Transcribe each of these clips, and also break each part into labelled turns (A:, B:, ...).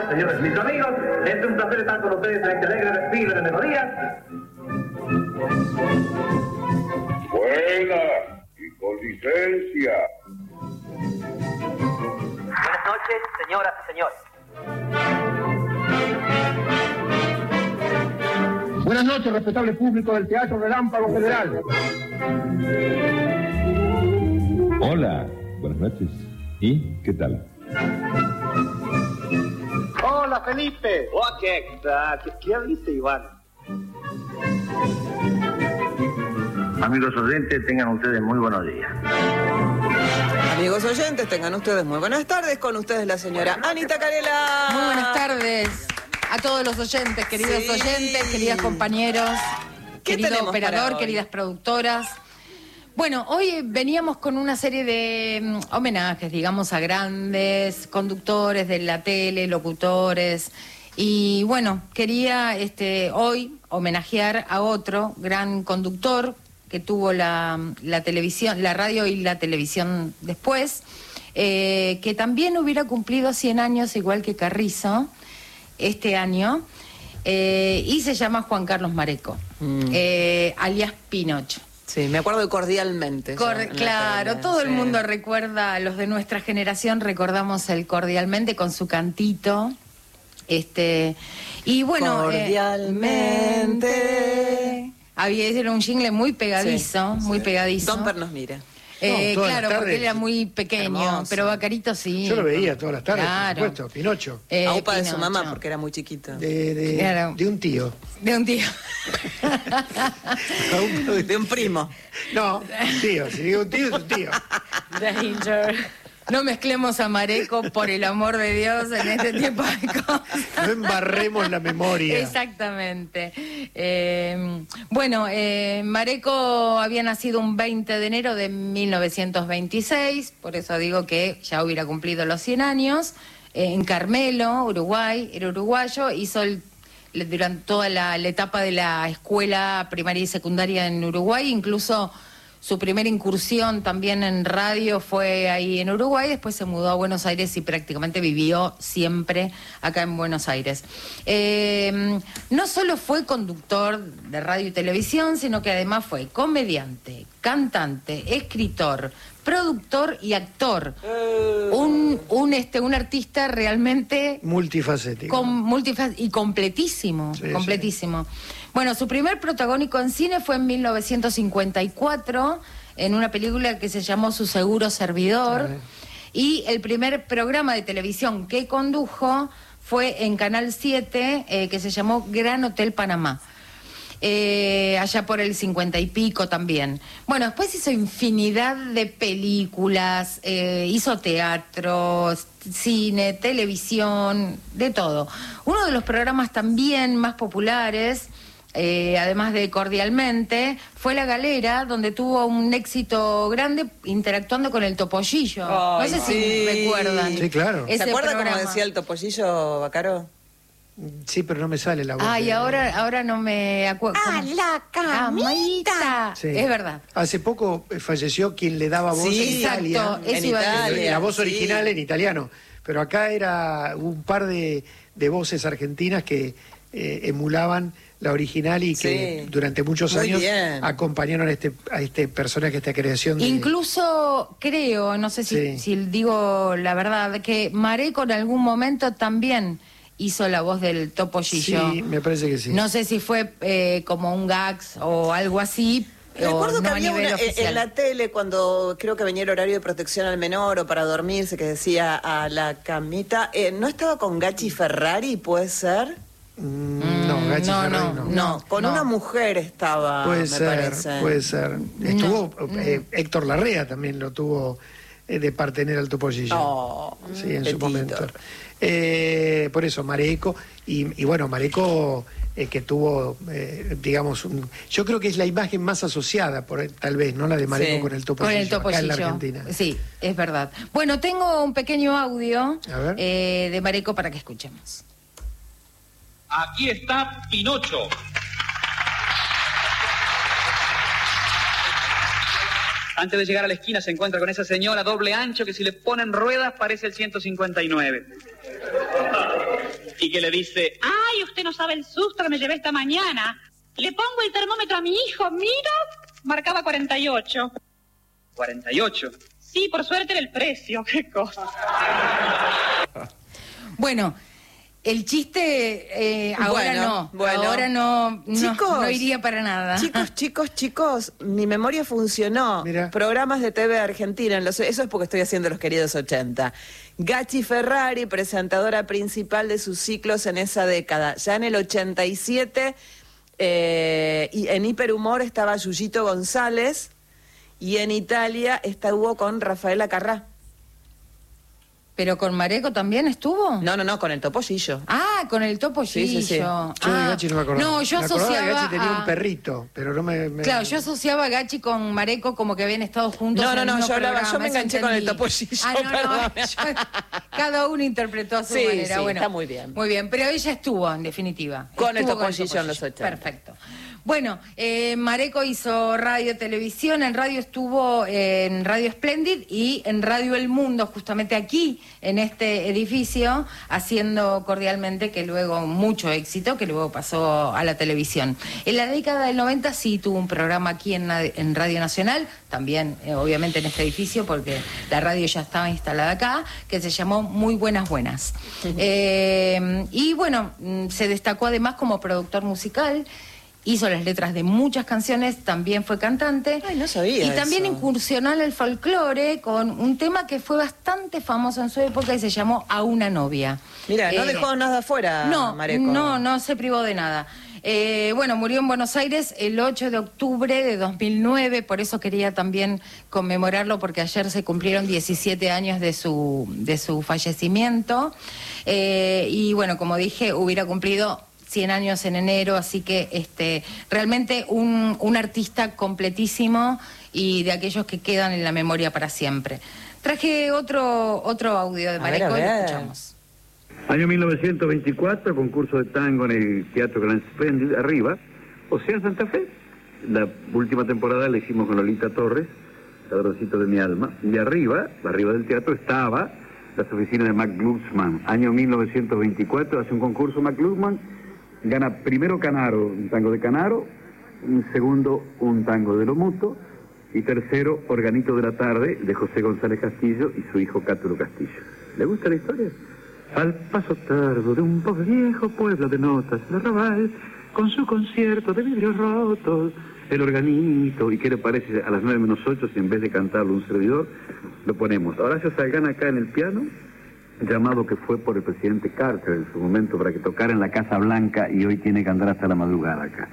A: señores mis amigos, es un placer estar con ustedes en este alegre desfile de melodías.
B: Buena y con licencia.
C: Buenas noches, señoras y señores.
D: Buenas noches, respetable público del Teatro Relámpago Federal.
E: Hola, buenas noches. ¿Y qué tal?
D: Hola, Felipe.
C: ¿Qué dice Iván?
A: Amigos oyentes, tengan ustedes muy buenos días.
F: Amigos oyentes, tengan ustedes muy buenas tardes. Con ustedes la señora Anita Carela.
G: Muy buenas tardes a todos los oyentes, queridos oyentes, queridas compañeros, querido operador, queridas productoras. Bueno, hoy veníamos con una serie de homenajes, digamos, a grandes conductores de la tele, locutores. Y bueno, quería hoy homenajear a otro gran conductor que tuvo la televisión, la radio y la televisión después, que también hubiera cumplido 100 años igual que Carrizo este año, y se llama Juan Carlos Mareco, alias Pinocho.
F: Sí, me acuerdo de Cordialmente.
G: Claro, todo el mundo recuerda, los de nuestra generación recordamos el Cordialmente con su cantito. Y bueno,
F: Cordialmente.
G: Era un jingle muy pegadizo, muy pegadizo.
F: Domper nos mira.
G: Claro, porque él era muy pequeño, hermoso. Pero Bacarito sí.
D: Yo lo veía todas las tardes,
G: claro.
D: por supuesto, Pinocho.
F: Aupa de su mamá, porque era muy chiquito.
G: Claro.
D: De un tío.
G: De un tío.
F: De un primo.
D: No, tío, si digo un tío, es un tío.
G: Danger. No mezclemos a Mareco, por el amor de Dios, en este tipo de cosas.
D: No embarremos la memoria.
G: Exactamente. Mareco había nacido un 20 de enero de 1926, por eso digo que ya hubiera cumplido los 100 años, en Carmelo, Uruguay, era uruguayo, hizo durante toda la etapa de la escuela primaria y secundaria en Uruguay, incluso su primera incursión también en radio fue ahí en Uruguay, después se mudó a Buenos Aires y prácticamente vivió siempre acá en Buenos Aires. No solo fue conductor de radio y televisión, sino que además fue comediante, cantante, escritor, productor y actor. Un artista realmente
D: multifacético.
G: Y completísimo,
D: sí,
G: completísimo. Sí. Bueno, su primer protagónico en cine fue en 1954, en una película que se llamó Su seguro servidor, y el primer programa de televisión que condujo fue en Canal 7, que se llamó Gran Hotel Panamá. Allá por el 50 y pico también. Bueno, después hizo infinidad de películas, hizo teatro, cine, televisión, de todo. Uno de los programas también más populares, además de Cordialmente, fue La Galera, donde tuvo un éxito grande interactuando con el Topollillo. No sé si recuerdan.
D: Sí, claro.
F: ¿Se acuerdan cómo decía el Topollillo, Bacaro?
D: Sí, pero no me sale la voz.
G: Y ahora no me acuerdo.
F: La camita.
D: Sí.
G: Es verdad.
D: Hace poco falleció quien le daba voz en Italia.
G: En Italia.
D: La voz original en italiano. Pero acá era un par de voces argentinas que emulaban la original y que durante muchos años acompañaron a este personaje, a esta creación.
G: Incluso creo, no sé si digo la verdad, que Mareco en algún momento también hizo la voz del Topollillo.
D: Sí, me parece que sí.
G: No sé si fue como un gags o algo así.
F: Recuerdo que había en la tele, cuando creo que venía el horario de protección al menor o para dormirse, que decía a la camita, ¿no estaba con Gachi Ferrari, puede ser?
D: No, Gachi Ferrari no.
F: Con una mujer estaba, parece.
D: Puede ser. Estuvo Héctor Larrea también lo tuvo de partener al Topollillo. Sí, en su momento. Por eso, Mareco, y bueno, Mareco que tuvo, digamos, yo creo que es la imagen más asociada, tal vez, ¿no? La de Mareco con el Topollillo acá en la Argentina.
G: Sí, es verdad. Bueno, tengo un pequeño audio de Mareco para que escuchemos.
H: Aquí está Pinocho. Antes de llegar a la esquina se encuentra con esa señora doble ancho que si le ponen ruedas parece el 159. y que le dice,
I: ¡ay, usted no sabe el susto que me llevé esta mañana! Le pongo el termómetro a mi hijo, mira, marcaba 48.
H: 48.
I: Sí, por suerte era el precio, qué cosa.
G: Bueno, el chiste ahora ahora no
F: Chicos,
G: no iría para nada.
F: Chicos, mi memoria funcionó.
D: Mirá.
F: Programas de TV Argentina, eso es porque estoy haciendo Los Queridos 80. Gachi Ferrari, presentadora principal de sus ciclos en esa década. Ya en el 87, y en Hiperhumor estaba Yuyito González, y en Italia estuvo con Rafaela Carrá.
G: ¿Pero con Mareco también estuvo?
F: No, con el Topollillo.
G: Ah, con el Topollillo.
F: Sí.
D: Yo de Gachi no me acordaba.
G: No, yo
D: me acordaba
G: asociaba
D: que Gachi tenía
G: a...
D: un perrito, pero no me...
G: Claro, yo asociaba a Gachi con Mareco como que habían estado juntos.
F: No,
G: en el mismo
F: yo
G: programa,
F: me enganché con el Topollillo.
G: Cada uno interpretó a su manera.
F: Sí,
G: bueno,
F: está muy bien.
G: Muy bien, pero ella estuvo, en definitiva.
F: Con el
G: Estuvo
F: Topollillo en los 80.
G: Perfecto. Bueno, Mareco hizo radio, televisión, en radio estuvo en Radio Splendid y en Radio El Mundo, justamente aquí, en este edificio, haciendo cordialmente, que luego, mucho éxito, que luego pasó a la televisión. En la década del 90 sí tuvo un programa aquí en Radio Nacional, también obviamente en este edificio, porque la radio ya estaba instalada acá, que se llamó Muy Buenas Buenas. Y bueno, se destacó además como productor musical. Hizo las letras de muchas canciones, también fue cantante.
F: Ay, no sabía
G: y también
F: eso.
G: incursionó en el folclore con un tema que fue bastante famoso en su época y se llamó A una novia.
F: Mira, no dejó nada afuera, Mareco.
G: No se privó de nada. Bueno, murió en Buenos Aires el 8 de octubre de 2009, por eso quería también conmemorarlo, porque ayer se cumplieron 17 años de su fallecimiento. Y bueno, como dije, hubiera cumplido 100 años en enero, así que realmente un artista completísimo y de aquellos que quedan en la memoria para siempre. Traje otro audio de Mareco y lo escuchamos.
J: Año 1924, concurso de tango en el Teatro Grand Splendid, arriba, Océano Santa Fe. La última temporada la hicimos con Lolita Torres, Sabroncito de mi alma, y arriba del teatro estaba las oficinas de Mac Glucksmann. Año 1924, hace un concurso Mac Glucksmann, gana primero Canaro, un tango de Canaro, segundo un tango de Lomuto, y tercero Organito de la Tarde de José González Castillo y su hijo Cátulo Castillo. ¿Le gusta la historia? Al paso tardo de un pobre viejo pueblo de notas, el arrabal, con su concierto de vidrios rotos, el organito, ¿y qué le parece? A las 9:08, si en vez de cantarlo un servidor, lo ponemos. Horacio Salgán acá en el piano, llamado que fue por el presidente Carter en su momento para que tocara en la Casa Blanca y hoy tiene que andar hasta la madrugada acá.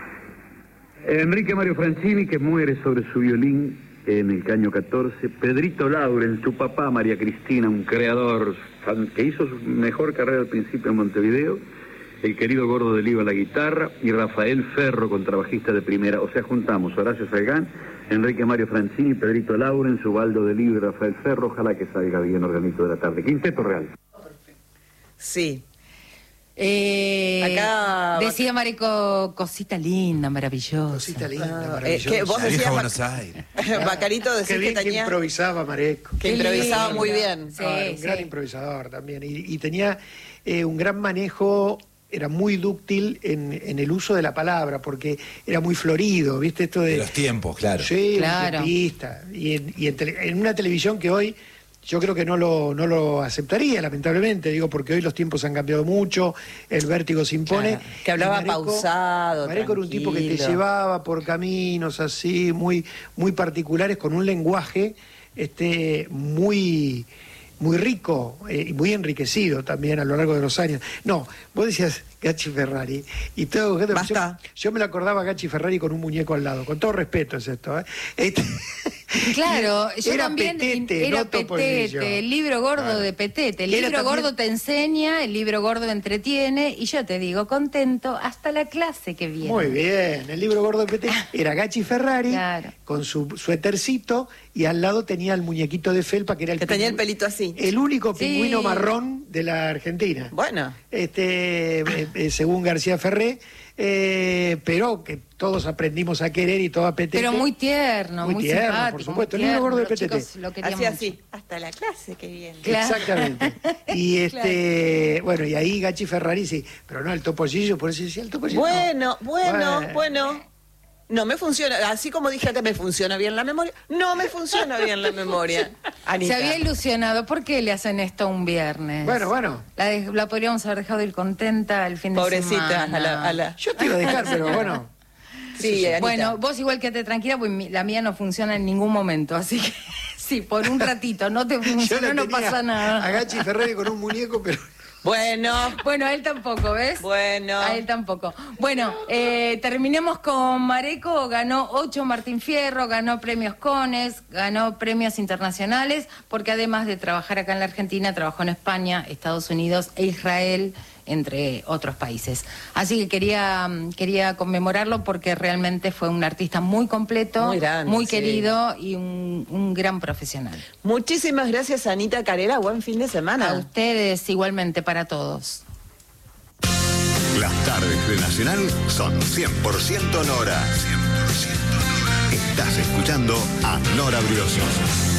J: Enrique Mario Francini, que muere sobre su violín en el año 14. Pedrito Lauren, su papá, María Cristina, un creador que hizo su mejor carrera al principio en Montevideo. El querido Gordo de Lío a la guitarra y Rafael Ferro, contrabajista de primera. O sea, juntamos Horacio Salgán, Enrique Mario Francini, Pedrito Lauren, Ubaldo de Lío y Rafael Ferro. Ojalá que salga bien Organito de la Tarde. Quinteto real.
F: Sí.
G: Acá decía Mareco, cosita linda, maravillosa.
D: Cosita linda, maravillosa.
F: Que vos decías,
K: Buenos Aires.
F: Bacarito, decía
D: Qué bien
F: que tenía...
D: que improvisaba Mareco.
F: Que improvisaba muy bien.
G: Sí,
D: Era un gran improvisador también. Y tenía un gran manejo, era muy dúctil en el uso de la palabra, porque era muy florido, ¿viste? Esto de
K: los tiempos, claro.
D: Sí,
G: claro.
D: Un tiempista. Y en una televisión que hoy yo creo que no lo aceptaría, lamentablemente, digo, porque hoy los tiempos han cambiado mucho, el vértigo se impone.
F: Claro, que hablaba pausado,
D: Mareco era un tipo que te llevaba por caminos así, muy, muy particulares, con un lenguaje muy rico y muy enriquecido también a lo largo de los años. No, vos decías Gachi Ferrari y todo.
F: Basta.
D: Yo me lo acordaba a Gachi Ferrari con un muñeco al lado, con todo respeto es esto.
G: Claro, yo
D: era
G: también
D: Petete,
G: era
D: no Topollillo.
G: Petete, el libro gordo
D: Claro.
G: de Petete. El
D: Era
G: libro
D: también...
G: gordo te enseña, el libro gordo entretiene, y yo te digo, contento hasta la clase que viene.
D: Muy bien, el libro gordo de Petete era Gachi Ferrari,
G: Claro.
D: con su suétercito, y al lado tenía el muñequito de felpa, que era el
F: Que tenía el pelito así.
D: el único pingüino
G: Sí.
D: marrón de la Argentina.
F: Bueno.
D: Según García Ferré, pero que todos aprendimos a querer y todo a PTT.
G: Pero muy tierno, muy
D: tierno,
G: simpático,
D: por supuesto.
G: muy
D: El niño gordo de
G: tierno, los
D: PTT.
G: chicos lo querían
F: Hacía
G: mucho.
F: así, hasta la clase que viene.
G: Claro.
D: Exactamente. Y bueno, y ahí Gachi Ferrari sí, pero no el topollillo, por eso decía el topollillo.
F: Bueno. No me funciona, así como dije que me funciona bien la memoria, no me funciona bien la memoria. Anita.
G: Se había ilusionado. ¿Por qué le hacen esto un viernes?
D: Bueno.
G: La podríamos haber dejado ir contenta el fin de
F: Pobrecita,
G: semana.
D: Yo te iba a dejar, pero bueno.
F: Sí, Anita.
G: Bueno, vos igual quédate tranquila, pues la mía no funciona en ningún momento, así que sí, por un ratito no te
D: Yo
G: funciona, no
D: tenía
G: pasa nada.
D: a Gachi Ferrari con un muñeco, pero...
F: Bueno,
G: a él tampoco, ¿ves?
F: Bueno.
G: A él tampoco. Bueno, terminemos con Mareco, ganó 8 Martín Fierro, ganó premios Cones, ganó premios internacionales, porque además de trabajar acá en la Argentina, trabajó en España, Estados Unidos e Israel, entre otros países. Así que quería conmemorarlo porque realmente fue un artista muy completo,
F: muy grande,
G: muy
F: sí.
G: querido y un gran profesional.
F: Muchísimas gracias, Anita Carrera. Buen fin de semana.
G: A ustedes igualmente, para todos.
K: Las tardes de Nacional son 100% Nora. 100% Nora. Estás escuchando a Nora Brioso.